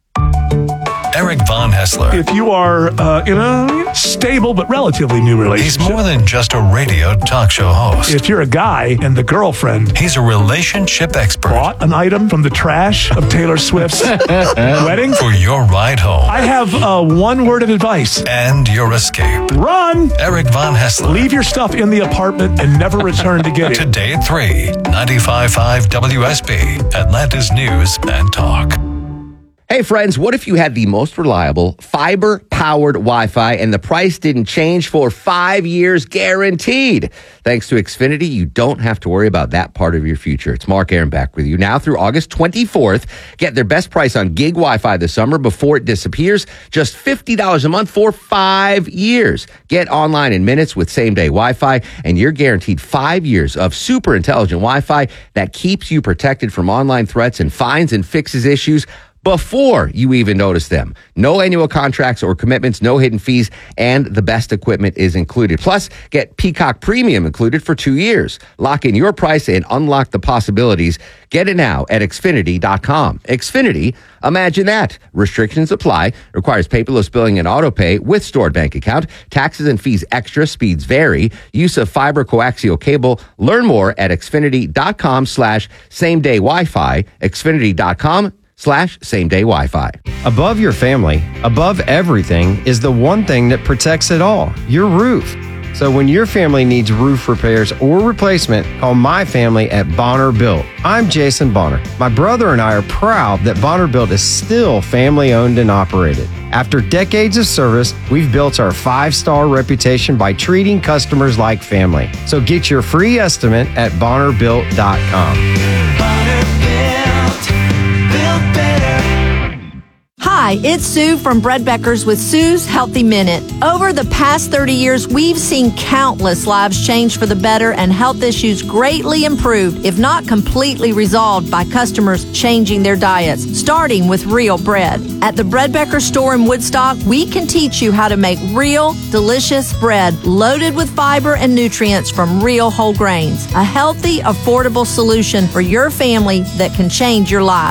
Eric Von Hessler. If you are in a stable but relatively new relationship. He's more than just a radio talk show host. If you're a guy and the girlfriend. He's a relationship expert. Bought an item from the trash of Taylor Swift's wedding. For your ride home. I have one word of advice. And your escape. Run! Eric Von Hessler. Leave your stuff in the apartment and never return to get it. Today at 3, 95.5 WSB, Atlanta's News and Talk. Hey friends, what if you had the most reliable fiber-powered Wi-Fi and the price didn't change for 5 years guaranteed? Thanks to Xfinity, you don't have to worry about that part of your future. It's Mark Aaron back with you now through August 24th. Get their best price on gig Wi-Fi this summer before it disappears. Just $50 a month for 5 years. Get online in minutes with same-day Wi-Fi, and you're guaranteed 5 years of super intelligent Wi-Fi that keeps you protected from online threats and finds and fixes issues before you even notice them. No annual contracts or commitments, no hidden fees, and the best equipment is included. Plus, get Peacock Premium included for 2 years. Lock in your price and unlock the possibilities. Get it now at Xfinity.com. Xfinity, imagine that. Restrictions apply. Requires paperless billing and auto pay with stored bank account. Taxes and fees extra. Speeds vary. Use of fiber coaxial cable. Learn more at Xfinity.com/same-day Wi-Fi. Xfinity.com/same-day Wi-Fi. Above your family, above everything, is the one thing that protects it all, your roof. So when your family needs roof repairs or replacement, call my family at Bonner Built. I'm Jason Bonner. My brother and I are proud that Bonner Built is still family owned and operated. After decades of service, we've built our 5-star reputation by treating customers like family. So get your free estimate at BonnerBuilt.com. Hi, it's Sue from Bread Beckers with Sue's Healthy Minute. Over the past 30 years, we've seen countless lives change for the better and health issues greatly improved, if not completely resolved, by customers changing their diets, starting with real bread. At the Bread Becker store in Woodstock, we can teach you how to make real, delicious bread loaded with fiber and nutrients from real whole grains. A healthy, affordable solution for your family that can change your lives.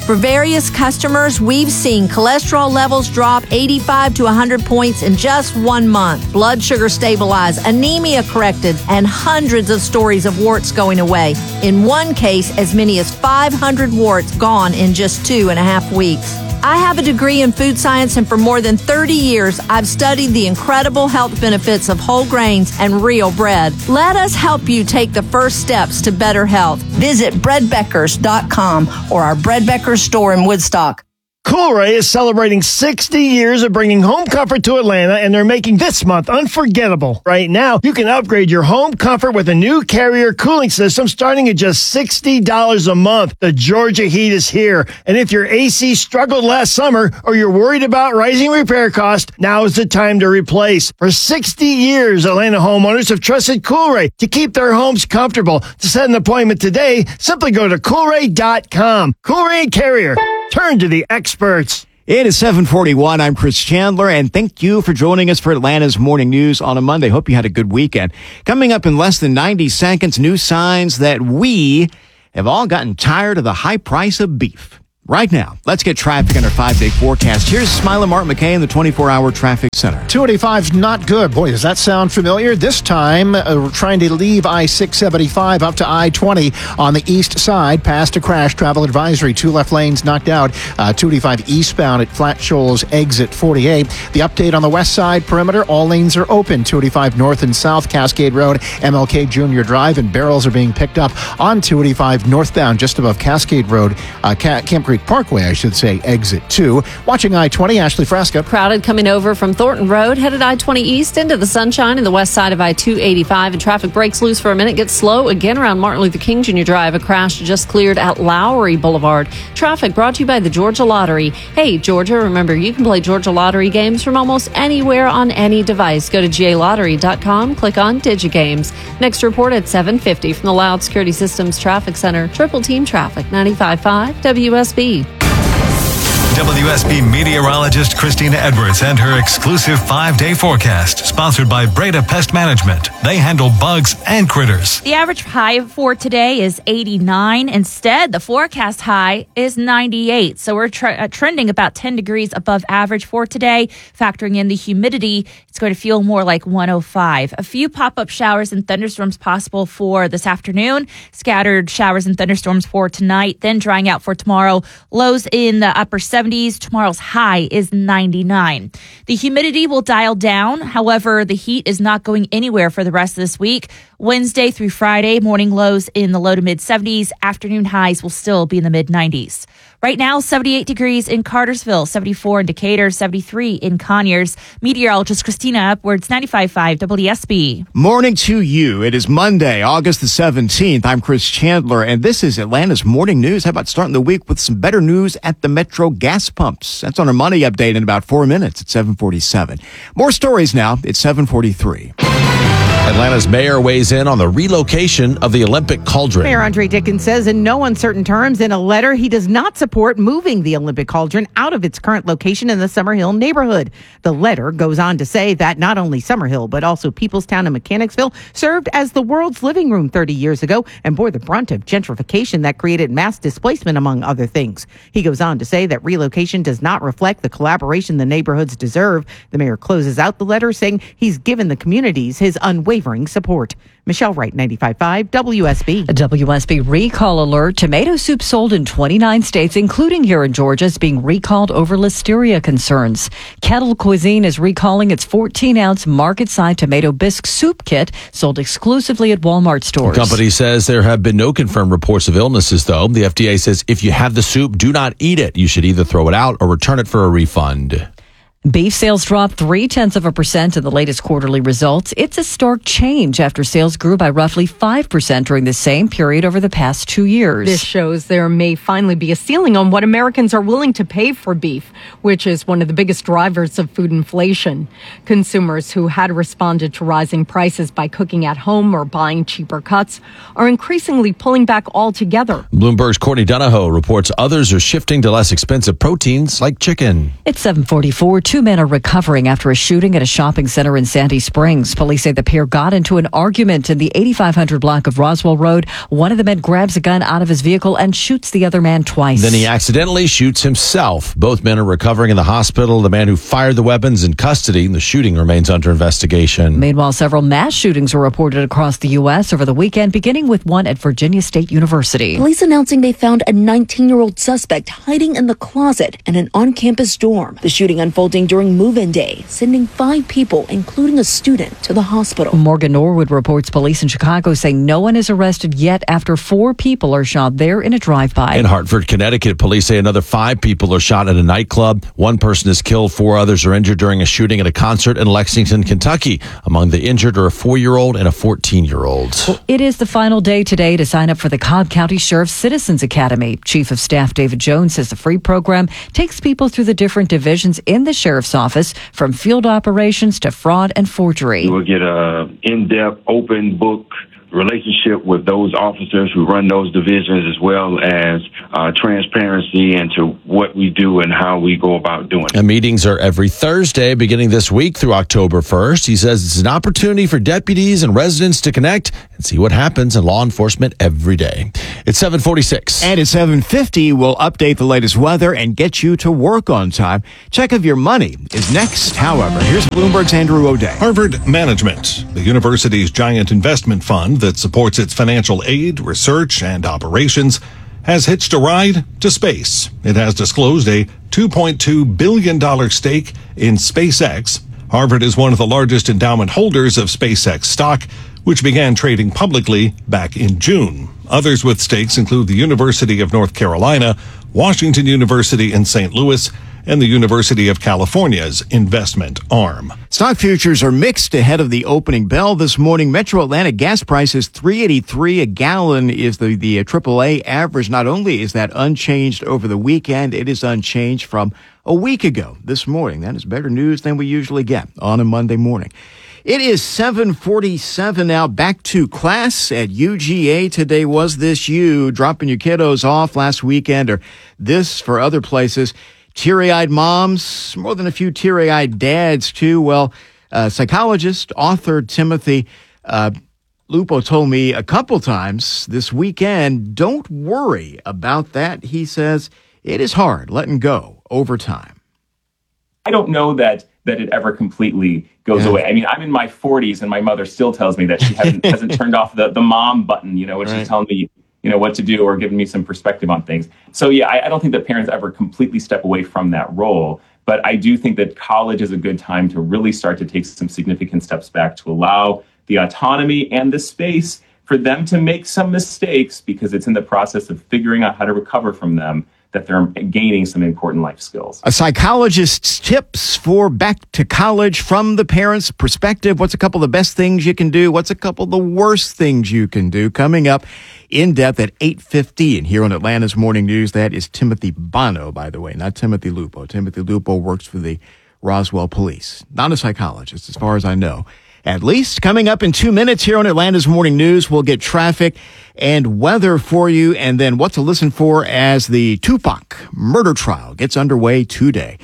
For various customers, we've seen cholesterol levels drop 85 to 100 points in just 1 month, blood sugar stabilized, anemia corrected, and hundreds of stories of warts going away. In one case, as many as 500 warts gone in just 2.5 weeks. I have a degree in food science, and for more than 30 years, I've studied the incredible health benefits of whole grains and real bread. Let us help you take the first steps to better health. Visit breadbeckers.com or our Bread Beckers store in Woodstock. Coolray is celebrating 60 years of bringing home comfort to Atlanta, and they're making this month unforgettable. Right now, you can upgrade your home comfort with a new Carrier cooling system starting at just $60 a month. The Georgia heat is here, and if your AC struggled last summer or you're worried about rising repair costs, now is the time to replace. For 60 years, Atlanta homeowners have trusted Coolray to keep their homes comfortable. To set an appointment today, simply go to Coolray.com. Coolray and Carrier. Turn to the experts. It is 7:41. I'm Chris Chandler, and thank you for joining us for Atlanta's Morning News on a Monday. Hope you had a good weekend. Coming up in less than 90 seconds, new signs that we have all gotten tired of the high price of beef. Right now, let's get traffic on our 5-day forecast. Here's Smile and Mark McKay in the 24-hour traffic center. 285's not good. Boy, does that sound familiar? This time, trying to leave I-675 up to I-20 on the east side, past a crash. Travel advisory. 2 left lanes knocked out. 285 eastbound at Flat Shoals, exit 48. The update on the west side perimeter, all lanes are open. 285 north and south, Cascade Road, MLK Junior Drive, and barrels are being picked up on 285 northbound, just above Cascade Road, Camp Creek Parkway, I should say, exit 2. Watching I-20, Ashley Frasca. Crowded coming over from Thornton Road, headed I-20 east into the Sunshine in the west side of I-285, and traffic breaks loose for a minute, gets slow again around Martin Luther King Jr. Drive. A crash just cleared at Lowry Boulevard. Traffic brought to you by the Georgia Lottery. Hey, Georgia, remember, you can play Georgia Lottery games from almost anywhere on any device. Go to galottery.com, click on DigiGames. Next report at 7:50 from the Loud Security Systems Traffic Center. Triple Team Traffic, 95.5 WSB. WSB meteorologist Christina Edwards and her exclusive 5-day forecast, sponsored by Breda Pest Management. They handle bugs and critters. The average high for today is 89. Instead, the forecast high is 98. So we're trending about 10 degrees above average for today. Factoring in the humidity, it's going to feel more like 105. A few pop-up showers and thunderstorms possible for this afternoon. Scattered showers and thunderstorms for tonight, then drying out for tomorrow. Lows in the upper 70s. Tomorrow's high is 99. The humidity will dial down. However, the heat is not going anywhere for the rest of this week. Wednesday through Friday, morning lows in the low to mid 70s. Afternoon highs will still be in the mid 90s. Right now, 78 degrees in Cartersville, 74 in Decatur, 73 in Conyers. Meteorologist Christina Edwards, 95.5 WSB. Morning to you. It is Monday, August the 17th. I'm Chris Chandler, and this is Atlanta's Morning News. How about starting the week with some better news at the Metro gas pumps? That's on our money update in about 4 minutes at 7:47. More stories now. It's 7:43. Atlanta's mayor weighs in on the relocation of the Olympic Cauldron. Mayor Andre Dickens says in no uncertain terms in a letter he does not support moving the Olympic Cauldron out of its current location in the Summerhill neighborhood. The letter goes on to say that not only Summerhill, but also Peoplestown and Mechanicsville served as the world's living room 30 years ago and bore the brunt of gentrification that created mass displacement, among other things. He goes on to say that relocation does not reflect the collaboration the neighborhoods deserve. The mayor closes out the letter saying he's given the communities his unwavering support. Michelle Wright, 95.5 WSB. A WSB recall alert. Tomato soup sold in 29 states, including here in Georgia, is being recalled over listeria concerns. Kettle Cuisine is recalling its 14-ounce market-side tomato bisque soup kit sold exclusively at Walmart stores. The company says there have been no confirmed reports of illnesses, though. The FDA says if you have the soup, do not eat it. You should either throw it out or return it for a refund. Beef sales dropped 0.3% in the latest quarterly results. It's a stark change after sales grew by roughly 5% during the same period over the past 2 years. This shows there may finally be a ceiling on what Americans are willing to pay for beef, which is one of the biggest drivers of food inflation. Consumers who had responded to rising prices by cooking at home or buying cheaper cuts are increasingly pulling back altogether. Bloomberg's Courtney Donahoe reports others are shifting to less expensive proteins like chicken. It's 7:44. 2 Two men are recovering after a shooting at a shopping center in Sandy Springs. Police say the pair got into an argument in the 8500 block of Roswell Road. One of the men grabs a gun out of his vehicle and shoots the other man twice. Then he accidentally shoots himself. Both men are recovering in the hospital. The man who fired the weapons in custody. The shooting remains under investigation. Meanwhile, several mass shootings were reported across the U.S. over the weekend, beginning with one at Virginia State University. Police announcing they found a 19-year-old suspect hiding in the closet in an on-campus dorm. The shooting unfolding during move-in day, sending 5 people, including a student, to the hospital. Morgan Norwood reports police in Chicago say no one is arrested yet after 4 people are shot there in a drive-by. In Hartford, Connecticut, police say another 5 people are shot at a nightclub. 1 person is killed, 4 others are injured during a shooting at a concert in Lexington, Kentucky. Among the injured are a 4-year-old and a 14-year-old. It is the final day today to sign up for the Cobb County Sheriff's Citizens Academy. Chief of Staff David Jones says the free program takes people through the different divisions in the sheriff's office, from field operations to fraud and forgery. You will get an in-depth, open book relationship with those officers who run those divisions, as well as transparency into what we do and how we go about doing it. And meetings are every Thursday beginning this week through October 1st. He says it's an opportunity for deputies and residents to connect and see what happens in law enforcement every day. It's 7:46. And at 7:50, we'll update the latest weather and get you to work on time. Check of your money is next. However, here's Bloomberg's Andrew O'Day. Harvard Management, the university's giant investment fund that supports its financial aid, research, and operations, has hitched a ride to space. It has disclosed a $2.2 billion stake in SpaceX. Harvard is one of the largest endowment holders of SpaceX stock, which began trading publicly back in June. Others with stakes include the University of North Carolina, Washington University in St. Louis, and the University of California's investment arm. Stock futures are mixed ahead of the opening bell this morning. Metro Atlanta gas prices $3.83 a gallon is the AAA average. Not only is that unchanged over the weekend, it is unchanged from a week ago this morning. That is better news than we usually get on a Monday morning. It is 7:47 now. Back to class at UGA today. Was this you dropping your kiddos off last weekend, or this for other places? Teary-eyed moms, more than a few teary-eyed dads, too. Well, psychologist, author Timothy Lupo told me a couple times this weekend, don't worry about that. He says it is hard letting go over time. I don't know that it ever completely goes away. I mean, I'm in my 40s and my mother still tells me that she hasn't turned off the mom button, when she's telling me, what to do or giving me some perspective on things. So yeah, I don't think that parents ever completely step away from that role, but I do think that college is a good time to really start to take some significant steps back to allow the autonomy and the space for them to make some mistakes, because it's in the process of figuring out how to recover from them that they're gaining some important life skills. A psychologist's tips for back to college from the parents' perspective. What's a couple of the best things you can do? What's a couple of the worst things you can do? Coming up in depth at 8:15 here on Atlanta's Morning News. That is Timothy Bono, by the way, not Timothy Lupo. Timothy Lupo works for the Roswell Police. Not a psychologist, as far as I know. At least. Coming up in 2 minutes here on Atlanta's Morning News, we'll get traffic and weather for you, and then what to listen for as the Tupac murder trial gets underway today.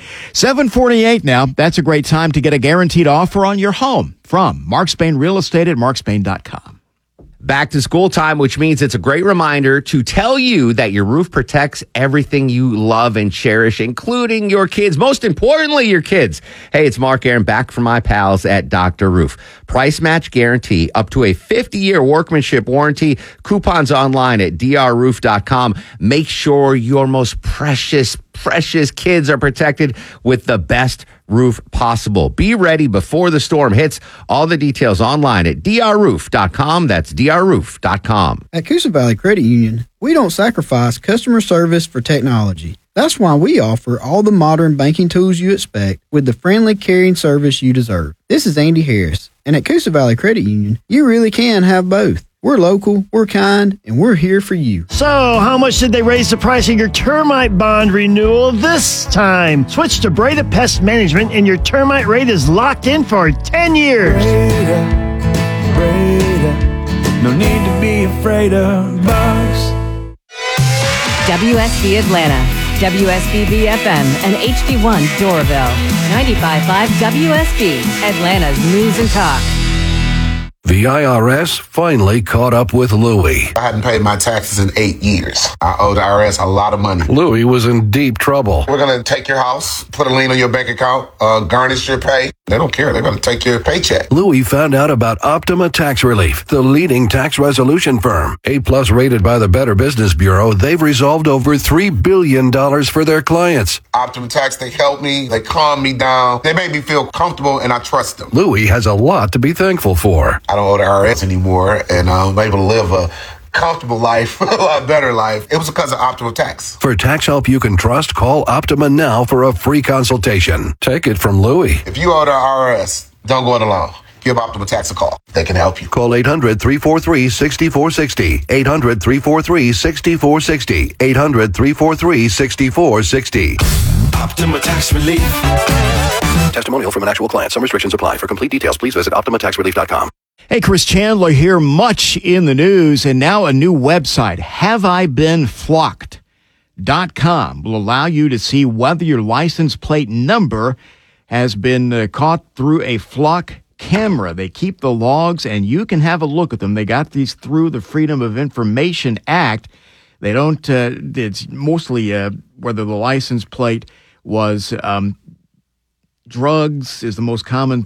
7:48 now. That's a great time to get a guaranteed offer on your home from Mark Spain Real Estate at markspain.com. Back to school time, which means it's a great reminder to tell you that your roof protects everything you love and cherish, including your kids. Most importantly, your kids. Hey, it's Mark Aaron back from my pals at Dr. Roof. Price match guarantee, up to a 50-year workmanship warranty. Coupons online at drroof.com. Make sure your most precious kids are protected with the best roof possible. Be ready before the storm hits. All the details online at drroof.com. That's drroof.com. At Coosa Valley Credit Union, we don't sacrifice customer service for technology. That's why we offer all the modern banking tools you expect with the friendly, caring service you deserve. This is Andy Harris, and at Coosa Valley Credit Union, you really can have both. We're local, we're kind, and we're here for you. So, how much did they raise the price of your termite bond renewal this time? Switch to Breda Pest Management, and your termite rate is locked in for 10 years. Breda, no need to be afraid of bugs. WSB Atlanta. WSBB FM and HD1 Doraville. 95.5 WSB, Atlanta's News and Talk. The IRS finally caught up with Louie. I hadn't paid my taxes in 8 years. I owe the IRS a lot of money. Louie was in deep trouble. We're going to take your house, put a lien on your bank account, garnish your pay. They don't care. They're going to take your paycheck. Louie found out about Optima Tax Relief, the leading tax resolution firm. A-plus rated by the Better Business Bureau, they've resolved over $3 billion for their clients. Optima Tax, they helped me. They calmed me down. They made me feel comfortable, and I trust them. Louie has a lot to be thankful for. I don't owe the IRS anymore, and I'm able to live a comfortable life, a lot better life. It was because of Optima Tax. For tax help you can trust, call Optima now for a free consultation. Take it from Louie. If you owe the IRS, don't go it alone. Give Optima Tax a call. They can help you. Call 800-343-6460. 800-343-6460. 800-343-6460. Optima Tax Relief. Testimonial from an actual client. Some restrictions apply. For complete details, please visit OptimaTaxRelief.com. Hey, Chris Chandler here. Much in the news, and now a new website, HaveIBeenFlocked.com, will allow you to see whether your license plate number has been caught through a flock camera. They keep the logs, and you can have a look at them. They got these through the Freedom of Information Act. They don't, it's mostly whether the license plate was drugs is the most common